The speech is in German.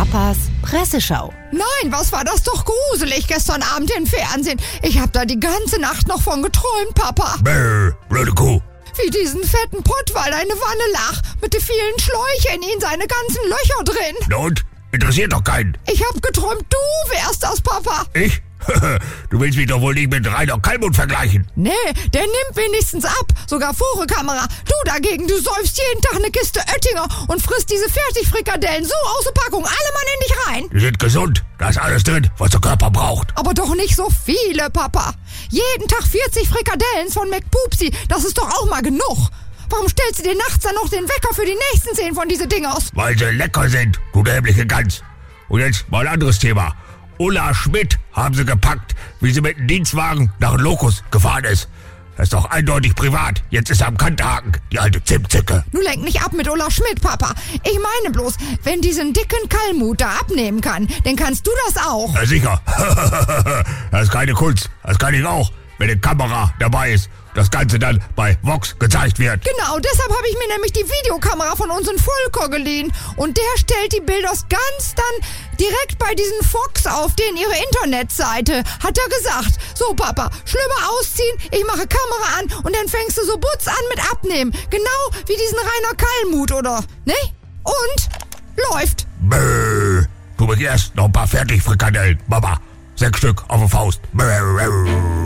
Papas Presseschau. Nein, was war das doch gruselig gestern Abend im Fernsehen. Ich habe da die ganze Nacht noch von geträumt, Papa. Blöde Kuh. Wie diesen fetten Pottwal eine Wanne lag, mit den vielen Schläuchen in seine ganzen Löcher drin. Na und? Interessiert doch keinen. Ich hab geträumt, du wärst das, Papa. Ich? Du willst mich doch wohl nicht mit Rainer Kallmund vergleichen. Nee, der nimmt wenigstens ab, sogar vor der Kamera. Du dagegen, du säufst jeden Tag eine Kiste Oettinger und frisst diese Fertigfrikadellen so aus der Packung, alle Mann in dich rein. Die sind gesund, da ist alles drin, was der Körper braucht. Aber doch nicht so viele, Papa. Jeden Tag 40 Frikadellen von McPupsi, das ist doch auch mal genug. Warum stellst du dir nachts dann noch den Wecker für die nächsten 10 von diese Dinger aus? Weil sie lecker sind, du dämliche Gans. Und jetzt mal ein anderes Thema. Ulla Schmidt haben sie gepackt, wie sie mit dem Dienstwagen nach Locus gefahren ist. Das ist doch eindeutig privat. Jetzt ist er am Kanthaken, die alte Zimtzicke. Du lenk nicht ab mit Ulla Schmidt, Papa. Ich meine bloß, wenn diesen dicken Kallmut da abnehmen kann, dann kannst du das auch. Na sicher. Das ist keine Kunst. Das kann ich auch, wenn eine Kamera dabei ist. Das Ganze dann bei Vox gezeigt wird. Genau, deshalb habe ich mir nämlich die Videokamera von unserem Volker geliehen. Und der stellt die Bilder ganz dann direkt bei diesen Fox auf, den ihre Internetseite, hat er gesagt. So, Papa, Schlüpper ausziehen, ich mache Kamera an und dann fängst du so butz an mit Abnehmen. Genau wie diesen Rainer Kallmut, oder? Ne? Und? Läuft. Du begehrst noch ein paar Fertigfrikadellen, Mama. 6 Stück auf der Faust.